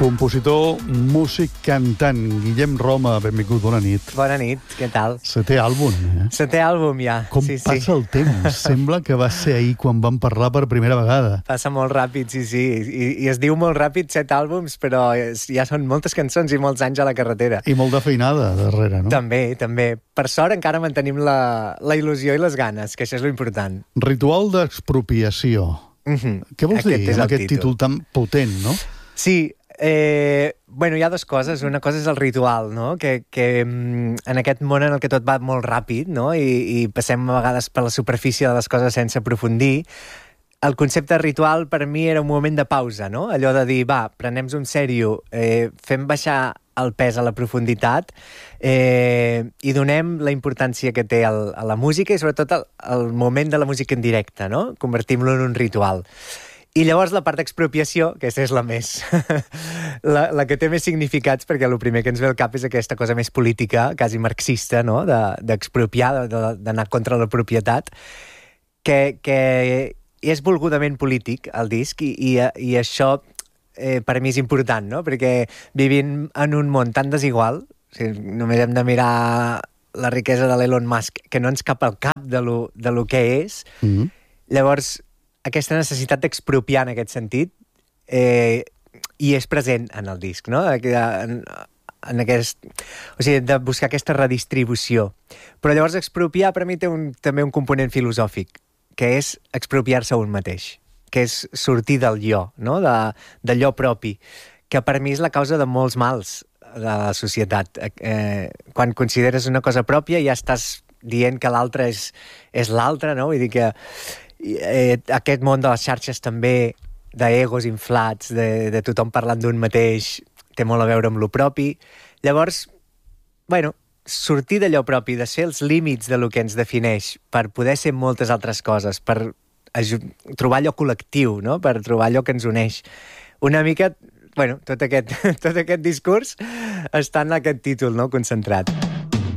Compositor, músic, cantant, Guillem Roma, benvingut, bona nit. Bona nit, què tal? Setè àlbum, eh? Setè àlbum, ja. Com passa el temps? Sembla que va ser ahir quan vam parlar per primera vegada. Passa molt ràpid, sí. I es diu molt ràpid 7 àlbums, però ja són moltes cançons i molts anys a la carretera. I molt de feinada darrere, no? També. Per sort encara mantenim la il·lusió i les ganes, que això és lo important. Ritual d'expropiació. Què vols dir amb aquest títol tan potent, no? Sí, hi ha dues coses. Una cosa és el ritual, no? Que en aquest món en el que tot va molt ràpid, no? I passem a vegades per la superfície de les coses sense aprofundir. El concepte ritual per mi era un moment de pausa, no? Allò de dir, prenem-nos en sèrio, fem baixar el pes a la profunditat i donem la importància que té a la música i sobretot al moment de la música en directe, no? Convertim-lo en un ritual. I llavors la part d'expropiació, que és la més... la que té més significats, perquè el primer que ens ve al cap és aquesta cosa més política, quasi marxista, no? D'expropiar, d'anar contra la propietat, que és volgudament polític, el disc, i això per mi és important, no? Perquè vivim en un món tan desigual, o sigui, només hem de mirar la riquesa de l'Elon Musk, que no ens cap al cap de lo que és. Llavors, aquesta necessitat d'expropiar en aquest sentit i és present en el disc, no? O sigui, de buscar aquesta redistribució. Però llavors expropiar per mi té també un component filosòfic, que és expropiar-se un mateix, que és sortir del jo, no? D'allò propi, que per mi és la causa de molts mals de la societat. Quan consideres una cosa pròpia ja estàs dient que l'altre és l'altre, no? Vull dir que aquest món de les xarxes també, d'egos inflats, de tothom parlant d'un mateix, té molt a veure amb lo propi. Llavors, sortir d'allò propi, de ser els límits de lo que ens defineix, per poder ser moltes altres coses, per trobar allò col·lectiu, no? Per trobar allò que ens uneix. Una mica, tot aquest discurs està en aquest títol, no? Concentrat.